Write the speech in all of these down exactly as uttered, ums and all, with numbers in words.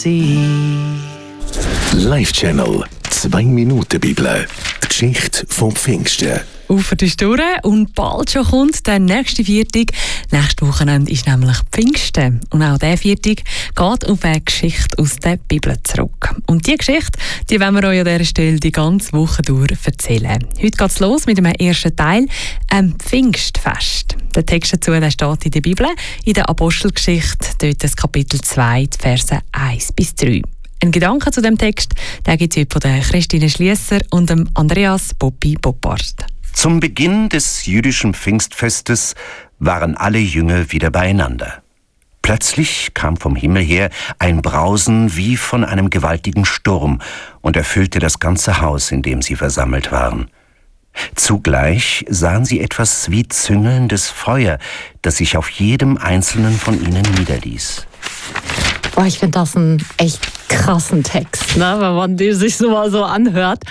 Live-Channel zwei Minuten Bibel. Die Geschichte vom Pfingsten. Ufer ist durch und bald schon kommt der nächste Viertag. Nächstes Wochenende ist nämlich Pfingsten. Und auch dieser Viertag geht auf eine Geschichte aus der Bibel zurück. Und diese Geschichte, die wollen wir euch an dieser Stelle die ganze Woche durch erzählen. Heute geht es los mit dem ersten Teil, einem Pfingstfest. Der Text dazu der steht in der Bibel, in der Apostelgeschichte, dort das Kapitel zwei, die Verse eins bis drei. Ein Gedanke zu dem Text gibt es heute von der Christine Schliesser und dem Andreas Poppi Boppard. Zum Beginn des jüdischen Pfingstfestes waren alle Jünger wieder beieinander. Plötzlich kam vom Himmel her ein Brausen wie von einem gewaltigen Sturm und erfüllte das ganze Haus, in dem sie versammelt waren. Zugleich sahen sie etwas wie züngelndes Feuer, das sich auf jedem einzelnen von ihnen niederließ. Oh, ich finde das einen echt krassen Text, ne, wenn man den sich so mal so anhört.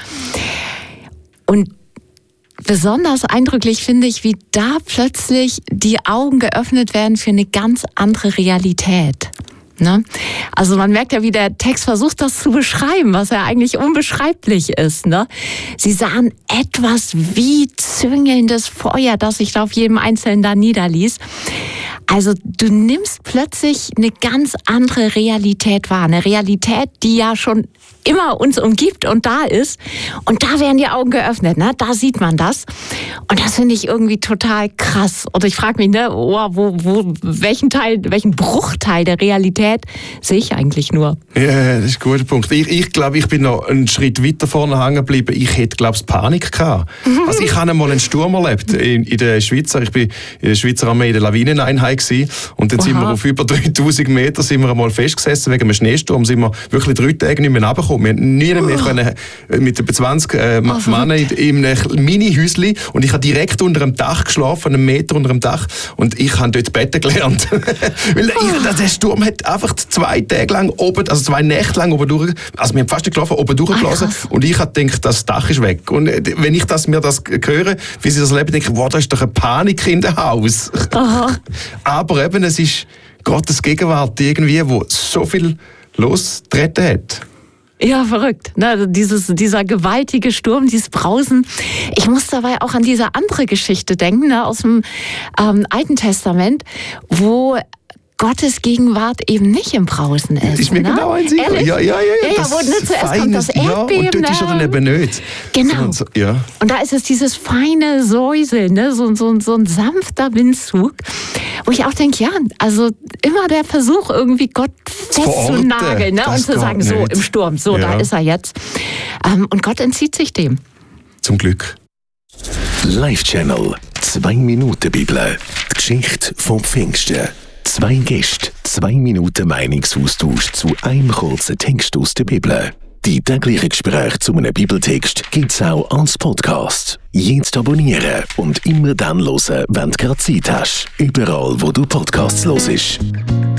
Und besonders eindrücklich finde ich, wie da plötzlich die Augen geöffnet werden für eine ganz andere Realität. Ne? Also man merkt ja, wie der Text versucht, das zu beschreiben, was ja eigentlich unbeschreiblich ist. Ne? Sie sahen etwas wie züngelndes Feuer, das sich da auf jedem Einzelnen da niederließ. Also du nimmst plötzlich eine ganz andere Realität wahr. Eine Realität, die ja schon immer uns umgibt und da ist. Und da werden die Augen geöffnet, ne? Da sieht man das. Und das finde ich irgendwie total krass. Oder ich frage mich, ne, oh, wo, wo, welchen Teil, welchen Bruchteil der Realität sehe ich eigentlich nur? Ja, das ist ein guter Punkt. Ich, ich glaube, ich bin noch einen Schritt weiter vorne hängen geblieben. Ich hätte, glaube ich, Panik gehabt. Also ich habe einmal einen Sturm erlebt in, in der Schweiz. Ich bin in der Schweizer Armee in der Lawineneinheit gewesen. Und dann Aha. sind wir auf über dreitausend Meter sind wir einmal festgesessen. Wegen einem Schneesturm sind wir wirklich drei Tage nicht mehr runtergekommen. Wir konnten nie mehr oh. können, mit etwa zwanzig äh, oh, Männern in, in einem Mini-Häuschen. Und ich habe direkt unter dem Dach geschlafen, einen Meter unter dem Dach. Und ich habe dort Betten gelernt. Weil ich, der Sturm hat einfach zwei Tage lang oben, also zwei Nächte lang oben durch, also wir haben fast nicht geschlafen, oben durchgeblasen. Ah, und ich habe gedacht, das Dach ist weg. Und wenn ich das, mir das höre, wie sie das leben, denke ich, wow, da ist doch eine Panik in dem Haus. Aha. Aber eben, es ist Gottes Gegenwart irgendwie, wo so viel losgetreten hat. Ja, verrückt. Ne? Dieses, dieser gewaltige Sturm, dieses Brausen. Ich muss dabei auch an diese andere Geschichte denken, ne? Aus dem ähm, Alten Testament, wo Gottes Gegenwart eben nicht im Brausen ist. Ist mir ne? genau ein Sinn. Ja, ja, ja. ja, ja, ja wo, ne, zuerst feines, kommt das Erdbeben. Ja, und dort ist er dann eben nicht. Genau. So, ja. Und da ist es dieses feine Säuseln, ne? so, so, so ein sanfter Windzug, wo ich auch denke, ja, also immer der Versuch, irgendwie Gott festzunageln, ne? Und zu sagen, so im Sturm, so, ja. Da ist er jetzt. Ähm, und Gott entzieht sich dem. Zum Glück. Live-Channel zwei Minuten Bibel. Die Geschichte vom Pfingsten. Zwei Gäste, zwei Minuten Meinungsaustausch zu einem kurzen Text aus der Bibel. Die täglichen Gespräche zu einem Bibeltext gibt es auch als Podcast. Jetzt abonnieren und immer dann hören, wenn du gerade Zeit hast. Überall, wo du Podcasts hörst.